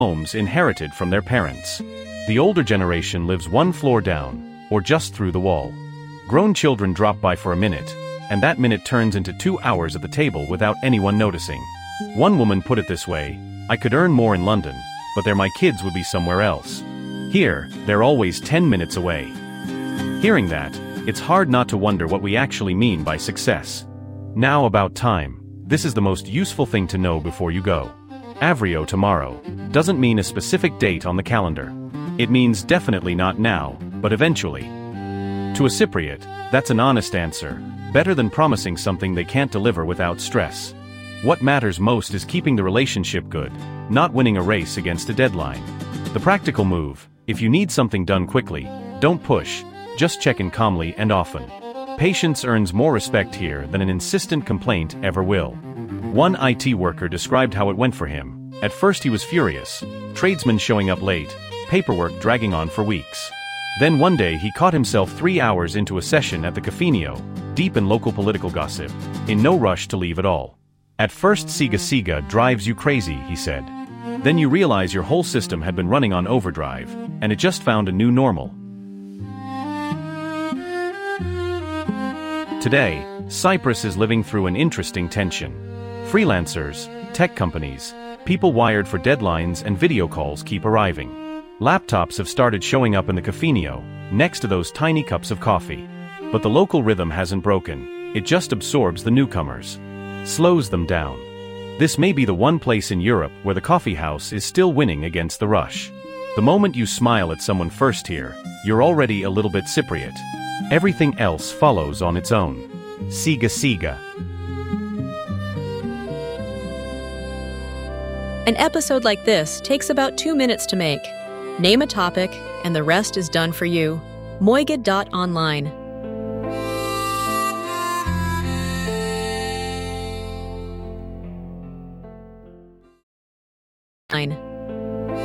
homes inherited from their parents. The older generation lives one floor down, or just through the wall. Grown children drop by for a minute, and that minute turns into 2 hours at the table without anyone noticing. One woman put it this way: "I could earn more in London, but there my kids would be somewhere else. Here, they're always 10 minutes away." Hearing that, it's hard not to wonder what we actually mean by success. Now about time. This is the most useful thing to know before you go. Avril tomorrow doesn't mean a specific date on the calendar. It means definitely not now, but eventually. To a Cypriot, that's an honest answer, better than promising something they can't deliver without stress. What matters most is keeping the relationship good, not winning a race against a deadline. The practical move: if you need something done quickly, don't push, just check in calmly and often. Patience earns more respect here than an insistent complaint ever will. One IT worker described how it went for him. At first he was furious, tradesmen showing up late, paperwork dragging on for weeks. Then one day he caught himself 3 hours into a session at the Cafeño, deep in local political gossip, in no rush to leave at all. At first Siga drives you crazy, he said. Then you realize your whole system had been running on overdrive, and it just found a new normal. Today, Cyprus is living through an interesting tension. Freelancers, tech companies, people wired for deadlines and video calls keep arriving. Laptops have started showing up in the Cafeño, next to those tiny cups of coffee. But the local rhythm hasn't broken, it just absorbs the newcomers. Slows them down. This may be the one place in Europe where the coffee house is still winning against the rush. The moment you smile at someone first here, you're already a little bit Cypriot. Everything else follows on its own. Siga. An episode like this takes about 2 minutes to make. Name a topic, and the rest is done for you. Moigad.online. Online.